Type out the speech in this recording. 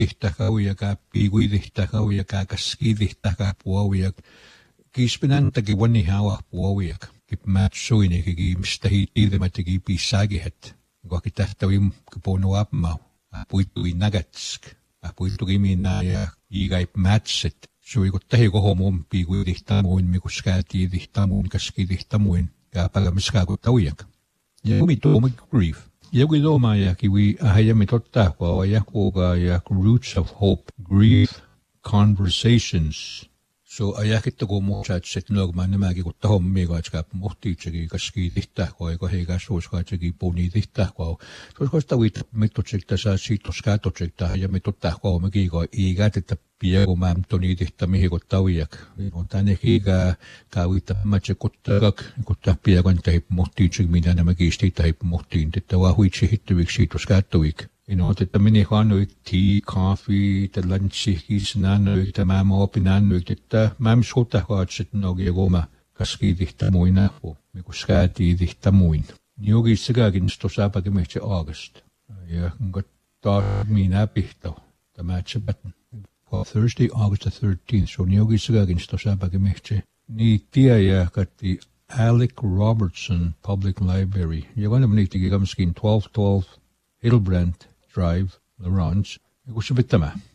ihtahauiaka piiguidihtahuiaka kaskidihtahuiak kispinantaki wanihawa-puawiak kipmaatsuiniki mistahiitiidematiki pisagihet wakitahtawim kiponuapmau puituinagatsk puitukimina ja igaip matset suikuttahi kohomum piiguidihtamuin mikuskaatiidihtamuin kaskidihtamuin kaapagamiskaakutawiak ja kumituomik grief Jogi Loma ja kiwi ahayami tottahwa ja kuga ja Roots of Hope Grief Conversations so ajakittu kun muutsaat normaan nämäkin kun tahommiga että muhtiitsegi kaski tihtahwa ja heiga suuskaitsegi puni tihtahwa suuskaista viita mitotsekta saa siitoskaatotsekta ja mitottahwa mekiga igat että piego mam toni tihtamihi kun taviak on tänne higa kaavita matsekuttak kun piego teip muhtiitsegi minä nämä kiisti teip muhtiin että waa huitsi hittyviksi siitoskaattovik että meni hannuik tea, coffee, että lunchihis nannuik, että mä opin nannuik, että mä suhtahkaatset nogi goma kaskidihtamuin nähu, miku skäätiidihtamuin. Jogi sikäkin stosaapakin mehtsi august. Ja kun taas minä pihtau, tämä tsepätän. Thursday, August the 13th, so jogi sikäkin stosaapakin mehtsi. Niin tiedä, katti Alec Robertson Public Library. Ja kun meni tiki kamskin 1212 Hillbrand Drive, Laurence, ja kun se pitämään.